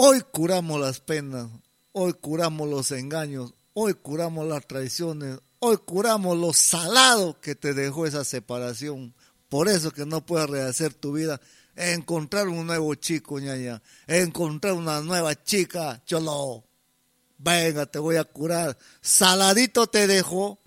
Hoy curamos las penas, hoy curamos los engaños, hoy curamos las traiciones, hoy curamos lo salado que te dejó esa separación. Por eso que no puedes rehacer tu vida, encontrar un nuevo chico, ñaña, encontrar una nueva chica, cholo. Venga, te voy a curar. Saladito te dejó,